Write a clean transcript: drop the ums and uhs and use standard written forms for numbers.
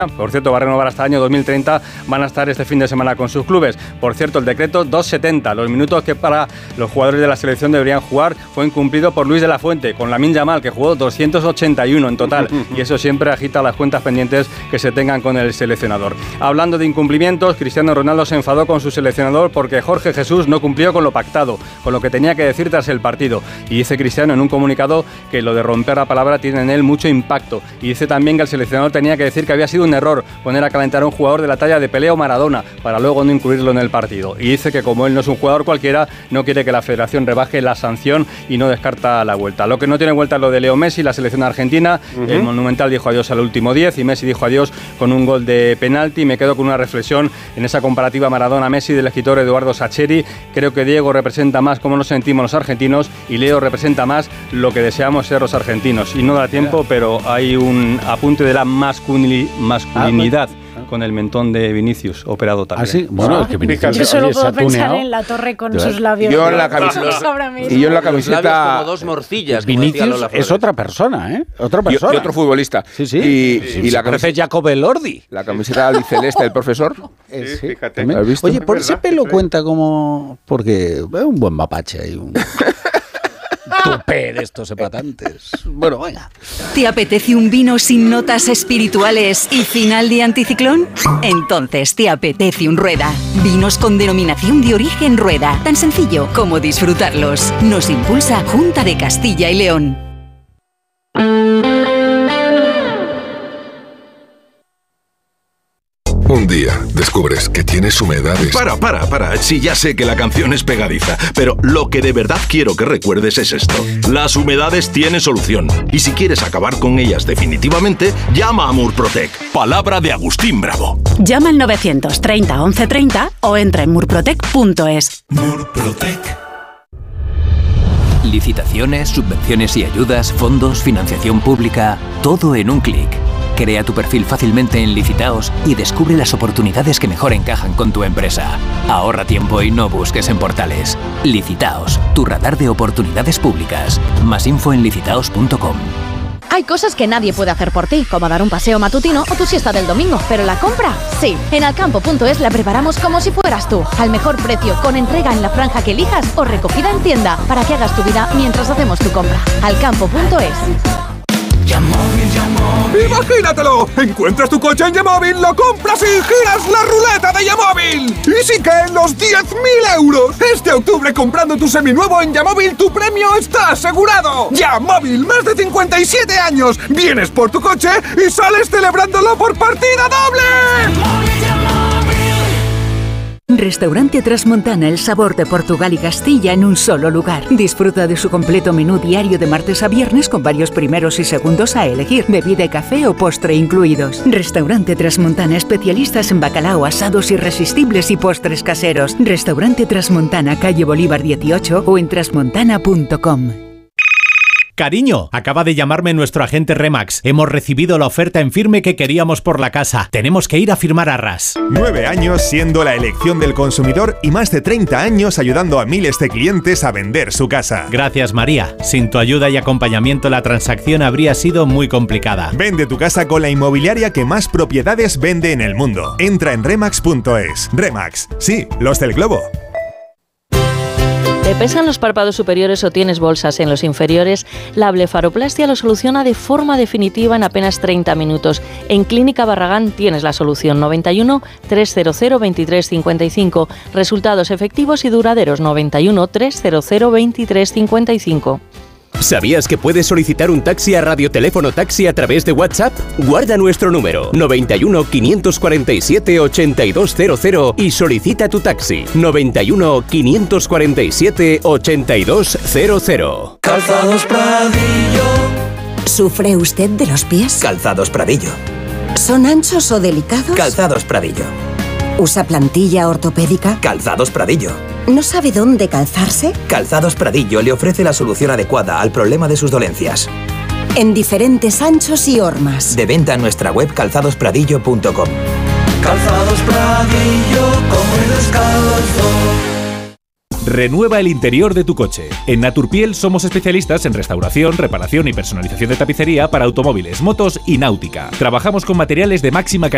Por cierto, va a renovar hasta el año 2030, van a estar este fin de semana con sus clubes. Por cierto, el decreto 270, los minutos que para los jugadores de la selección deberían jugar, fue incumplido por Luis de la Fuente, con Lamine Yamal, que jugó 281 en total, y eso siempre agita las cuentas pendientes que se tengan con el seleccionador. Hablando de incumplimientos, Cristiano Ronaldo se enfadó con su seleccionador porque Jorge Jesús no cumplió con lo pactado, con lo que tenía que decir tras el partido. Y dice Cristiano en un comunicado que lo de romper la palabra tiene en él mucho impacto. Y dice también que el seleccionador tenía que decir que había sido un error poner a calentar a un jugador de la talla de Pelé o Maradona para luego no incluirlo en el partido. Y dice que como él no es un jugador cualquiera, no quiere que la federación rebaje la sanción y no descarta la vuelta. Lo que no tiene vuelta es lo de Leo Messi, la selección argentina. El Monumental dijo adiós al último 10 y Messi dijo adiós con un gol de penalti. Me quedo con una reflexión en esa comparativa Maradona-Messi del escritor Eduardo Sacheri. Creo que Diego representa más cómo nos sentimos los argentinos y Leo representa más lo que deseamos ser los argentinos. Y no da tiempo, pero hay un apunte de la masculinidad con el mentón de Vinicius operado también. ¿Ah, sí? Bueno, es que Vinicius, yo solo puedo pensar en la torre con sus labios. Yo en la camiseta como dos morcillas. Vinicius es otra persona, ¿eh? Otra persona. Y otro futbolista. Sí. Y la camiseta Jacob Elordi. La camiseta albiceleste del profesor. Sí, fíjate. ¿Has visto? Oye, por ese pelo cuenta como... Porque es un buen mapache ahí, un... tupé de estos hepatantes. Bueno, venga. ¿Te apetece un vino sin notas espirituales y final de anticiclón? Entonces te apetece un Rueda. Vinos con denominación de origen Rueda. Tan sencillo como disfrutarlos. Nos impulsa Junta de Castilla y León. Un día descubres que tienes humedades. Para. Sí, ya sé que la canción es pegadiza, pero lo que de verdad quiero que recuerdes es esto. Las humedades tienen solución. Y si quieres acabar con ellas definitivamente, llama a Murprotec. Palabra de Agustín Bravo. Llama al 930 1130 o entra en murprotec.es. Murprotec. Licitaciones, subvenciones y ayudas, fondos, financiación pública, todo en un clic. Crea tu perfil fácilmente en Licitaos y descubre las oportunidades que mejor encajan con tu empresa. Ahorra tiempo y no busques en portales. Licitaos, tu radar de oportunidades públicas. Más info en licitaos.com. Hay cosas que nadie puede hacer por ti, como dar un paseo matutino o tu siesta del domingo, pero la compra, sí. En alcampo.es la preparamos como si fueras tú, al mejor precio, con entrega en la franja que elijas o recogida en tienda, para que hagas tu vida mientras hacemos tu compra. Alcampo.es. ¡Imagínatelo! Encuentras tu coche en Yamóvil, lo compras y giras la ruleta de Yamóvil. ¡Y sí caen los 10.000 euros! Este octubre, comprando tu seminuevo en Yamóvil, tu premio está asegurado. Yamóvil, más de 57 años. Vienes por tu coche y sales celebrándolo por partida doble. Restaurante Trasmontana, el sabor de Portugal y Castilla en un solo lugar. Disfruta de su completo menú diario de martes a viernes con varios primeros y segundos a elegir, bebida y café o postre incluidos. Restaurante Trasmontana, especialistas en bacalao, asados irresistibles y postres caseros. Restaurante Trasmontana, calle Bolívar 18 o en trasmontana.com. Cariño, acaba de llamarme nuestro agente Remax. Hemos recibido la oferta en firme que queríamos por la casa. Tenemos que ir a firmar arras. 9 años siendo la elección del consumidor y más de 30 años ayudando a miles de clientes a vender su casa. Gracias, María. Sin tu ayuda y acompañamiento la transacción habría sido muy complicada. Vende tu casa con la inmobiliaria que más propiedades vende en el mundo. Entra en Remax.es. Remax, sí, los del globo. ¿Te pesan los párpados superiores o tienes bolsas en los inferiores? La blefaroplastia lo soluciona de forma definitiva en apenas 30 minutos. En Clínica Barragán tienes la solución. 91 300 2355. Resultados efectivos y duraderos. 91 300 2355. ¿Sabías que puedes solicitar un taxi a Radioteléfono Taxi a través de WhatsApp? Guarda nuestro número 91 547 8200 y solicita tu taxi 91 547 8200. Calzados Pradillo. ¿Sufre usted de los pies? Calzados Pradillo. ¿Son anchos o delicados? Calzados Pradillo. ¿Usa plantilla ortopédica? Calzados Pradillo. ¿No sabe dónde calzarse? Calzados Pradillo le ofrece la solución adecuada al problema de sus dolencias. En diferentes anchos y hormas. De venta en nuestra web calzadospradillo.com. Calzados Pradillo, como el descalzo. Renueva el interior de tu coche. En Naturpiel somos especialistas en restauración, reparación y personalización de tapicería para automóviles, motos y náutica. Trabajamos con materiales de máxima calidad